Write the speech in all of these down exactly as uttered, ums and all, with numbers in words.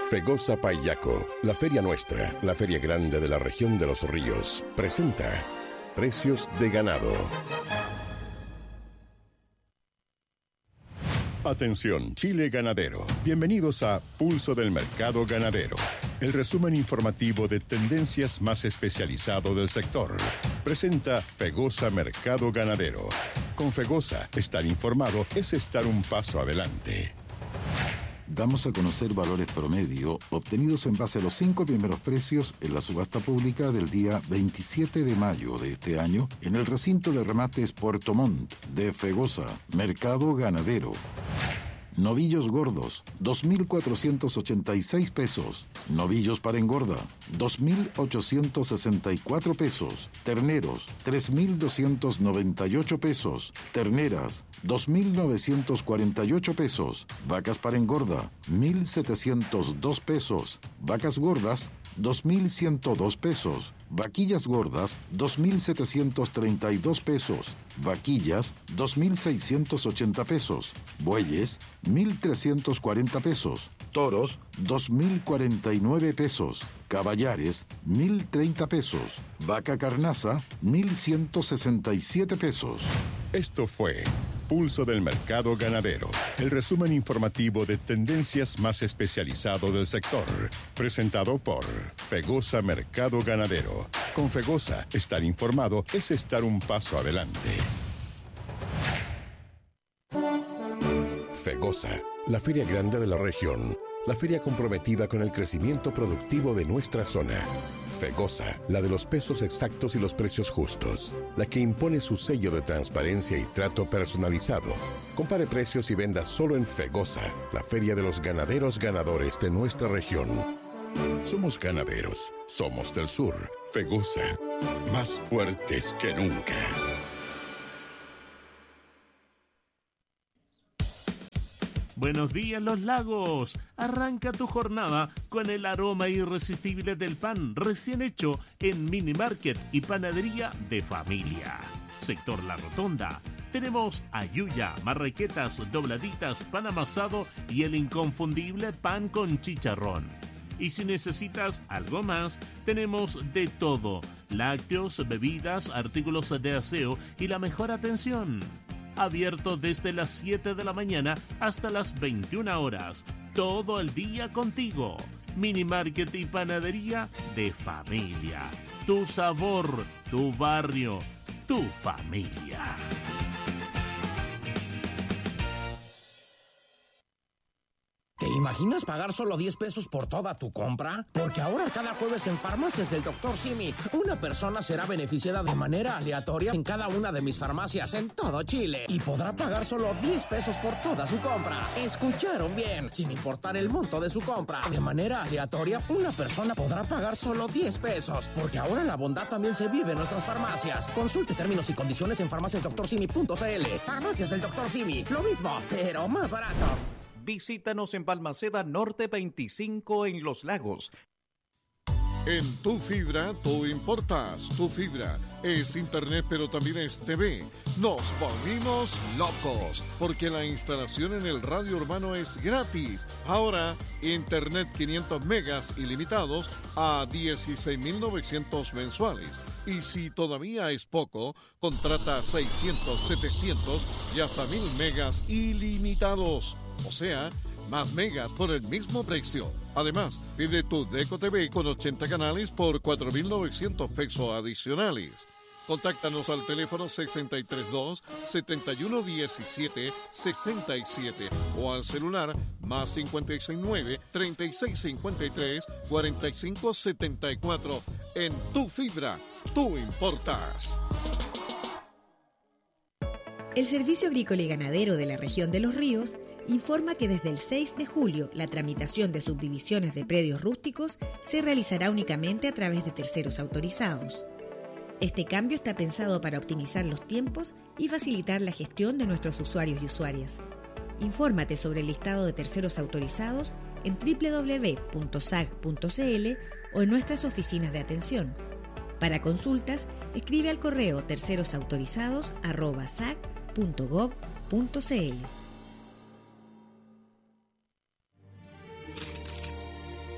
Fegosa Payaco, la feria nuestra, la feria grande de la región de los ríos, presenta Precios de Ganado. Atención, Chile ganadero. Bienvenidos a Pulso del Mercado Ganadero, el resumen informativo de tendencias más especializado del sector. Presenta Fegosa Mercado Ganadero. Con Fegosa, estar informado es estar un paso adelante. Damos a conocer valores promedio obtenidos en base a los cinco primeros precios en la subasta pública del día veintisiete de mayo de este año en el recinto de remates Puerto Montt de Fegosa, Mercado Ganadero. Novillos gordos, dos mil cuatrocientos ochenta y seis pesos. Novillos para engorda, dos mil ochocientos sesenta y cuatro pesos. Terneros, tres mil doscientos noventa y ocho pesos. Terneras, dos mil novecientos cuarenta y ocho pesos. Vacas para engorda, mil setecientos dos pesos. Vacas gordas, dos mil ciento dos pesos. Vaquillas gordas, dos mil setecientos treinta y dos pesos. Vaquillas, dos mil seiscientos ochenta pesos. Bueyes, mil trescientos cuarenta pesos. Toros, dos mil cuarenta y nueve pesos. Caballares, mil treinta pesos. Vaca carnaza, mil ciento sesenta y siete pesos. Esto fue Pulso del Mercado Ganadero, el resumen informativo de tendencias más especializado del sector, presentado por Fegosa Mercado Ganadero. Con Fegosa, estar informado es estar un paso adelante. Fegosa, la feria grande de la región, la feria comprometida con el crecimiento productivo de nuestra zona. Fegosa, la de los pesos exactos y los precios justos, la que impone su sello de transparencia y trato personalizado. Compare precios y venda solo en Fegosa, la feria de los ganaderos ganadores de nuestra región. Somos ganaderos, somos del sur. Fegosa, más fuertes que nunca. Buenos días, Los Lagos. Arranca tu jornada con el aroma irresistible del pan recién hecho en Mini Market y Panadería de Familia. Sector La Rotonda. Tenemos ayuya, marraquetas, dobladitas, pan amasado y el inconfundible pan con chicharrón. Y si necesitas algo más, tenemos de todo: lácteos, bebidas, artículos de aseo y la mejor atención. Abierto desde las siete de la mañana hasta las veintiuna horas. Todo el día contigo. Mini Market y Panadería de Familia. Tu sabor, tu barrio, tu familia. ¿Te imaginas pagar solo diez pesos por toda tu compra? Porque ahora cada jueves en Farmacias del doctor Simi, una persona será beneficiada de manera aleatoria en cada una de mis farmacias en todo Chile y podrá pagar solo diez pesos por toda su compra. ¿Escucharon bien? Sin importar el monto de su compra. De manera aleatoria, una persona podrá pagar solo diez pesos, porque ahora la bondad también se vive en nuestras farmacias. Consulte términos y condiciones en farmacias doctor simi punto c l. Farmacias del doctor Simi, lo mismo, pero más barato. Visítanos en Balmaceda Norte veinticinco en Los Lagos. En Tu Fibra, tú importas. Tu Fibra es internet, pero también es T V. Nos volvimos locos, porque la instalación en el radio urbano es gratis. Ahora, internet quinientos megas ilimitados a dieciséis mil novecientos mensuales. Y si todavía es poco, contrata seiscientos, setecientos y hasta mil megas ilimitados. O sea, más megas por el mismo precio. Además, pide tu Deco T V con ochenta canales por cuatro mil novecientos pesos adicionales. Contáctanos al teléfono seis tres dos, siete uno uno siete, seis siete o al celular más cinco seis nueve, tres seis cinco tres, cuatro cinco siete cuatro. En Tu Fibra, tú importas. El Servicio Agrícola y Ganadero de la región de Los Ríos informa que desde el seis de julio la tramitación de subdivisiones de predios rústicos se realizará únicamente a través de terceros autorizados. Este cambio está pensado para optimizar los tiempos y facilitar la gestión de nuestros usuarios y usuarias. Infórmate sobre el listado de terceros autorizados en doble u doble u doble u punto s a g punto c l o en nuestras oficinas de atención. Para consultas, escribe al correo tercerosautorizados arroba s a g punto gov punto c l.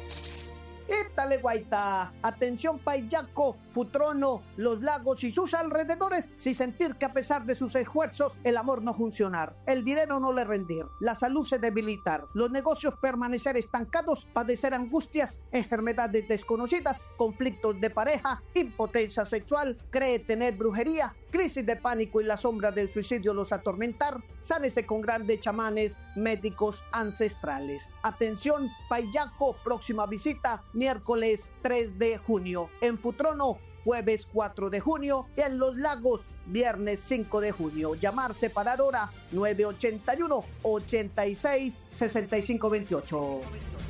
Gualeguayta. Atención Payaco, Futrono, Los Lagos y sus alrededores, si sentir que a pesar de sus esfuerzos el amor no funcionar, el dinero no le rendir, la salud se debilitar, los negocios permanecer estancados, padecer angustias, enfermedades desconocidas, conflictos de pareja, impotencia sexual, cree tener brujería, crisis de pánico y la sombra del suicidio los atormentar, sánese con grandes chamanes médicos ancestrales. Atención Payaco, próxima visita miércoles tres de junio, en Futrono jueves cuatro de junio y en Los Lagos viernes cinco de junio. Llamar, separar hora nueve ochenta y uno, ochenta y seis, sesenta y cinco veintiocho.